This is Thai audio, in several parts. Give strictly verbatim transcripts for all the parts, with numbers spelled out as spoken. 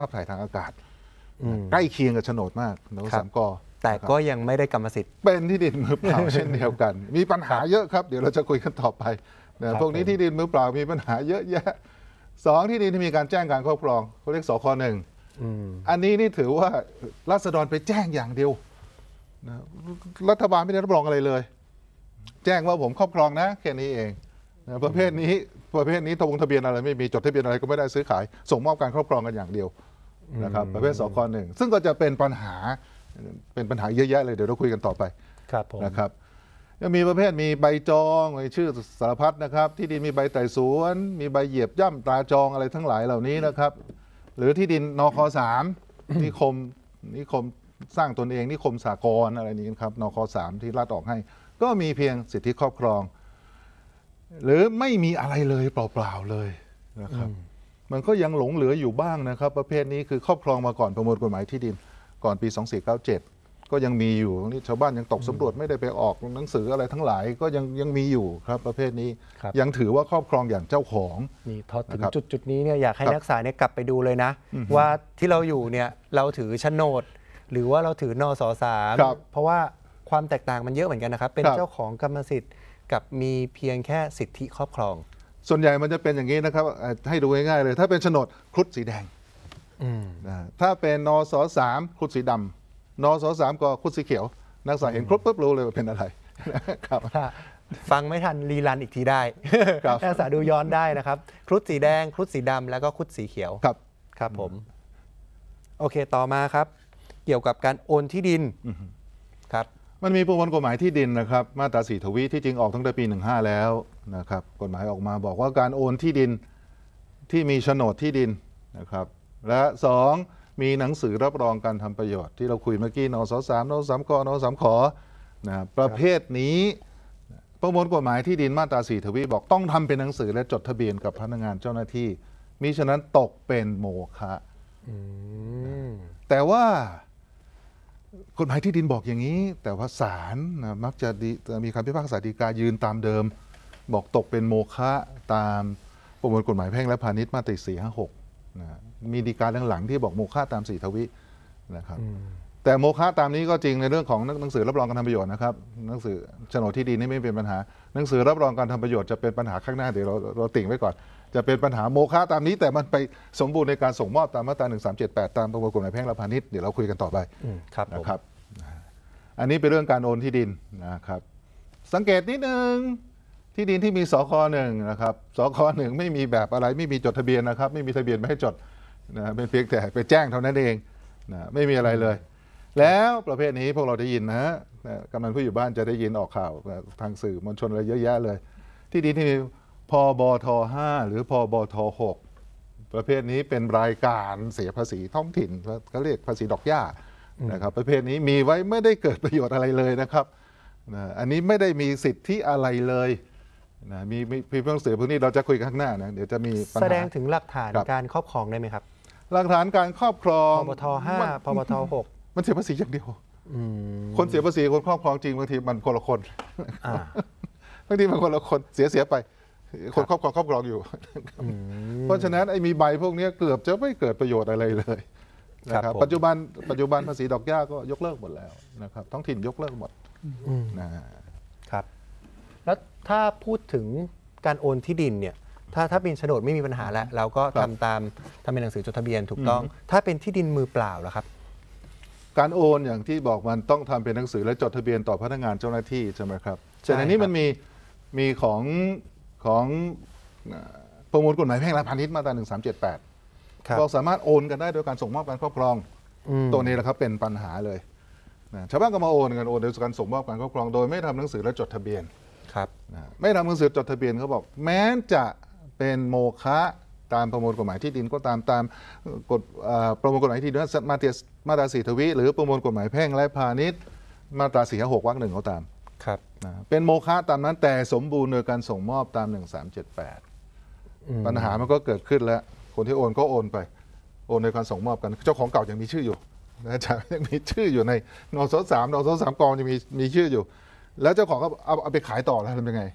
ภาพถ่ายทางอากาศใกล้เคียงกับโฉนดมากนวสามกแต่ก็ยังไม่ได้กรรมสิทธิ์เป็นที่ดินมือเปล่าเช่นเดียวกันมีปัญหาเยอะครับเดี๋ยวเราจะคุยกันต่อไปนะพวกนี้ที่ดินมือเปล่ามีปัญหาเยอะแยะสองที่ดินที่มีการแจ้งการครอบครองเขาเรียกสคหนึ่งอันนี้นี่ถือว่าราษฎรไปแจ้งอย่างเดียวนะรัฐบาลไม่ได้รับรองอะไรเลย แจ้งว่าผมครอบครองนะแค่นี้เองนะประเภทนี้ประเภทนี้ทะเบียนอะไรไม่มีจดทะเบียนอะไรก็ไม่ได้ซื้อขายส่งมอบการครอบครองกันอย่างเดียวนะครับประเภทสคหนึ่งซึ่งก็จะเป็นปัญหาเป็นปัญหาเยอะแยะเลยเดี๋ยวเราคุยกันต่อไปนะครับยังมีประเภทมีใบจองมีชื่อสารพัดนะครับที่ดินมีใบไต่สวนมีใบเหยียบย่ำตราจองอะไรทั้งหลายเหล่านี้นะครับหรือที่ดินนคสามนิคมนิคมสร้างตนเองนิคมสากลอะไรนี้ครับนคสามที่รัฐออกให้ก็มีเพียงสิทธิครอบครองหรือไม่มีอะไรเลยเปล่าๆเลยนะครับมันก็ยังหลงเหลืออยู่บ้างนะครับประเภทนี้คือครอบครองมาก่อนประมวลกฎหมายที่ดินก่อนปีสองสี่เก้าเจ็ดก็ยังมีอยู่นี่ชาวบ้านยังตกสำรวจไม่ได้ไปออกหนังสืออะไรทั้งหลายก็ยังยังมีอยู่ครับประเภทนี้ยังถือว่าครอบครองอย่างเจ้าของนี่พอถึงจุดจุดนี้เนี่ยอยากให้นักศึกษาเนี่ยกลับไปดูเลยนะว่าที่เราอยู่เนี่ยเราถือโฉนดหรือว่าเราถือนสสามเพราะว่าความแตกต่างมันเยอะเหมือนกันนะครับเป็นเจ้าของกรรมสิทธิ์กับมีเพียงแค่สิทธิครอบครองส่วนใหญ่มันจะเป็นอย่างนี้นะครับให้ดูง่ายๆเลยถ้าเป็นโฉนดครุฑสีแดงถ้าเป็นนสสามครุฑสีดำนสสามก็ครุฑสีเขียวนักศึกษาเห็นครุฑปุ๊บรู้เลยว่าเป็นอะไรครับฟังไม่ทันรีรันอีกทีได้นักศึกษาดูย้อนได้นะครับครุฑสีแดงครุฑสีดำแล้วก็ครุฑสีเขียวครับครับผมโอเคต่อมาครับเกี่ยวกับการโอนที่ดินครับมันมีประมวลกฎหมายที่ดินนะครับมาตราสี่ทวีที่จริงออกตั้งแต่ปีหนึ่งห้าแล้วนะครับกฎหมายออกมาบอกว่าการโอนที่ดินที่มีโฉนดที่ดินนะครับและสองมีหนังสือรับรองการทำประโยชน์ที่เราคุยเมื่อกี้นสสามนสสามกนสสามขนะประเภทนี้ประมวลกฎหมายที่ดินมาตราสี่ทวีบอกต้องทำเป็นหนังสือและจดทะเบียนกับพนักงานเจ้าหน้าที่มิฉะนั้นตกเป็นโมฆะแต่ว่ากฎหมายที่ดินบอกอย่างนี้แต่ว่าศาลนะมักจะมีคำพิพากษาฎีกายืนตามเดิมบอกตกเป็นโมฆะตามประมวลกฎหมายแพ่งและพาณิชย์มาตราสี่ห้าหกนะมีฎีกาหลังๆที่บอกโมฆะตามสี่ทวินะครับแต่โมฆะตามนี้ก็จริงในเรื่องของหนังสือรับรองการทำประโยชน์นะครับหนังสือโฉนดที่ดินนี่ไม่เป็นปัญหาหนังสือรับรองการทำประโยชน์จะเป็นปัญหาข้างหน้าเดี๋ยวเราเราติ่งไว้ก่อนจะเป็นปัญหาโมฆะตามนี้แต่มันไปสมบูรณ์ในการส่งมอบตามมาตราหนึ่งสามเจ็ดแปดตามประมวลกฎหมายแพ่งและพาณิชย์เดี๋ยวเราคุยกันต่อไปนะครับอันนี้เป็นเรื่องการโอนที่ดินนะครับสังเกตนิดนึงที่ดินที่มีสคหนึ่งนะครับสคหนึ่งไม่มีแบบอะไรไม่มีจดทะเบียนนะครับไม่มีทะเบียนไม่ให้จดนะเป็นเพียงแต่ไปแจ้งเท่านั้นเองนะไม่มีอะไรเลยแล้วประเภทนี้พวกเราได้ยินนะฮะกำนันผู้อยู่บ้านจะได้ยินออกข่าวทางสื่อมวลชนอะไรเยอะแยะเลยที่ดินที่มีพบทห้าหรือพบทหกประเภทนี้เป็นรายการเสียภาษีท้องถิ่นเขาเรียกภาษีดอกหญ้านะครับประเภทนี้มีไว้ไม่ได้เกิดประโยชน์อะไรเลยนะครับนะอันนี้ไม่ได้มีสิทธิอะไรเลยนะมีมีเพื่อนสื่อพวกนี้เราจะคุยกันข้างหน้านะเดี๋ยวจะมีปัญหาแสดงถึงหลักฐานการครอบครองได้ไหมครับหลักฐานการครอบครองพบทห้าพบทหกมันเสียภาษีอย่างเดียวคนเสียภาษีคนครอบครองจริงบางทีมันคนละคนบางทีมันคนละคนเสียเสียไปคนครอบครองครอบครองอยู่เพราะฉะนั้นไอ้มีใบพวกนี้เกือบจะไม่เกิดประโยชน์อะไรเลยนะครับปัจจุบันปัจจุบันภาษีดอกหญ้าก็ยกเลิกหมดแล้วนะครับท้องถิ่นยกเลิกหมดนะครับแล้วถ้าพูดถึงการโอนที่ดินเนี่ยถ้าถ้าเป็นโฉนดไม่มีปัญหาแล้วเราก็ทำตามทำเป็นหนังสือจดทะเบียนถูกต้องถ้าเป็นที่ดินมือเปล่าล่ะครับการโอนอย่างที่บอกมันต้องทำเป็นหนังสือและจดทะเบียนต่อพนักงานเจ้าหน้าที่ใช่ไหมครับแต่ในนี้มันมีมีของของประมวลกฎหมายแพ่งและพาณิชย์มาตราหนึ่งสามเจ็ดแปดก็สามารถโอนกันได้โดยการส่งมอบการครอบครองตัวนี้แหละครับเป็นปัญหาเลยชาวบ้านก็มาโอนกันโอนโดยการส่งมอบการครอบครองโดยไม่ทำหนังสือและจดทะเบียนครับไม่ทำหนังสือจดทะเบียนเขาบอกแม้จะเป็นโมฆะตามประมวลกฎหมายที่ดินก็ตามตามกฎประมวลกฎหมายที่ดินมาตรามาตราสี่ทวีหรือประมวลกฎหมายแพ่งและพาณิชย์มาตราสี่ห้าหกวรรคหนึ่งเขาตามครับเป็นโมฆะตามนั้นแต่สมบูรณ์โดยการส่งมอบตามหนึ่งสามเจ็ดแปดปัญหามันก็เกิดขึ้นแล้วคนที่โอนก็โอนไปโอนโดยการส่งมอบกันเจ้าของเก่ายังมีชื่ออยู่นะจ๊ะยังมีชื่ออยู่ในนสสามนสสามกองยังมีมีชื่ออยู่แล้วเจ้าของก็เอาเอาไปขายต่อแล้วทำยังไง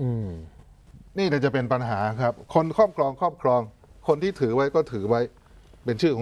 นี่จะเป็นปัญหาครับคนครอบครองครอบครองคนที่ถือไว้ก็ถือไว้เป็นชื่อของ